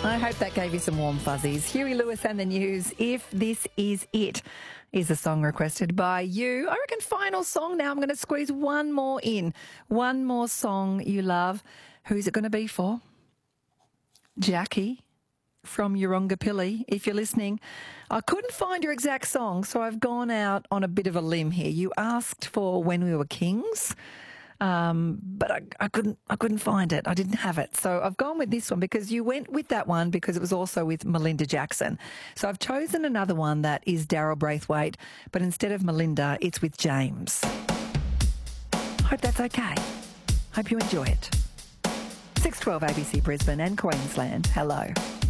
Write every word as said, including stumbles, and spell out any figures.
I hope that gave you some warm fuzzies. Huey Lewis and the News, If This Is It, is a song requested by you. I reckon final song now. I'm going to squeeze one more in. One more song you love. Who's it going to be for? Jackie from Urungapilli, if you're listening. I couldn't find your exact song, so I've gone out on a bit of a limb here. You asked for When We Were Kings. Um, but I, I couldn't I couldn't find it. I didn't have it. So I've gone with this one because you went with that one because it was also with Melinda Jackson. So I've chosen another one that is Daryl Braithwaite, but instead of Melinda, it's with James. Hope that's okay. Hope you enjoy it. six twelve A B C Brisbane and Queensland. Hello.